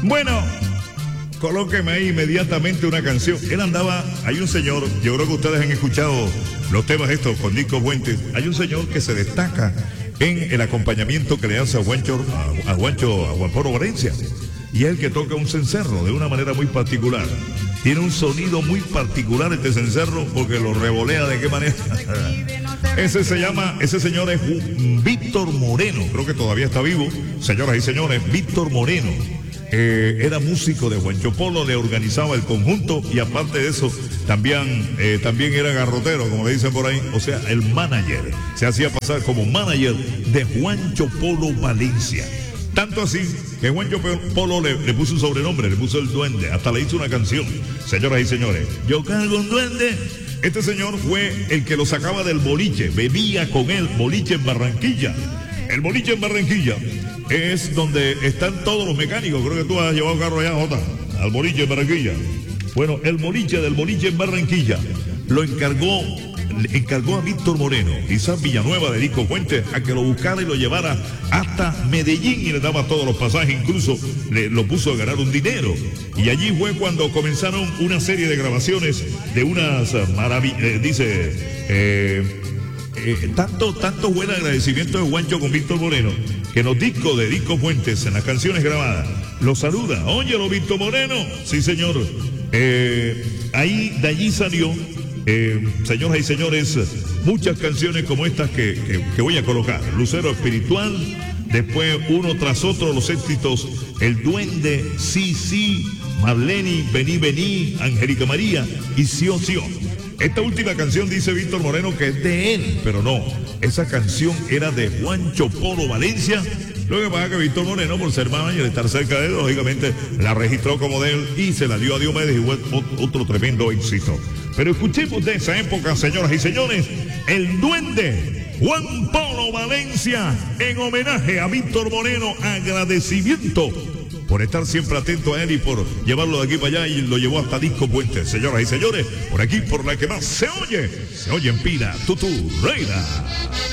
Bueno, colóqueme ahí inmediatamente una canción. Él andaba, hay un señor, yo creo que ustedes han escuchado los temas estos con Disco Fuentes. Hay un señor que se destaca en el acompañamiento que le hace a Juan Polo Valencia. Y es el que toca un cencerro de una manera muy particular. Tiene un sonido muy particular este cencerro porque lo revolea de qué manera. Ese señor es Víctor Moreno, creo que todavía está vivo. Señoras y señores, Víctor Moreno. Era músico de Juancho Polo, le organizaba el conjunto y aparte de eso, también era garrotero, como le dicen por ahí, o sea, el manager. Se hacía pasar como manager de Juancho Polo Valencia. Tanto así que Juancho Polo le puso un sobrenombre, le puso el duende, hasta le hizo una canción. Señoras y señores, yo cargo un duende. Este señor fue el que lo sacaba del boliche, bebía con él, boliche en Barranquilla. El boliche en Barranquilla es donde están todos los mecánicos. Creo que tú has llevado carro allá, Jota, al boliche en Barranquilla. Bueno, el boliche en Barranquilla lo encargó a Víctor Moreno, quizás Villanueva de Disco Fuentes, a que lo buscara y lo llevara hasta Medellín y le daba todos los pasajes, incluso lo puso a ganar un dinero. Y allí fue cuando comenzaron una serie de grabaciones de unas maravillas, tanto buen agradecimiento de Juancho con Víctor Moreno, que en los discos de Disco Fuentes, en las canciones grabadas, lo saluda. Óyelo, Víctor Moreno. Sí, señor. De allí salió, señoras y señores, muchas canciones como estas que voy a colocar. Lucero Espiritual, después uno tras otro los éxitos, El Duende, Sí, Sí, Marleni, Vení, Vení, Angélica María y Sio, Sio. Esta última canción dice Víctor Moreno que es de él, pero no, esa canción era de Juancho Polo Valencia. Lo que pasa es que Víctor Moreno, por ser manager y el estar cerca de él, lógicamente la registró como de él y se la dio a Diomedes y fue otro tremendo éxito. Pero escuchemos de esa época, señoras y señores, El Duende, Juan Polo Valencia, en homenaje a Víctor Moreno, agradecimiento por estar siempre atento a él y por llevarlo de aquí para allá y lo llevó hasta Disco Puente. Señoras y señores, por aquí, por la que más se oye en Pina, Tutu Reina.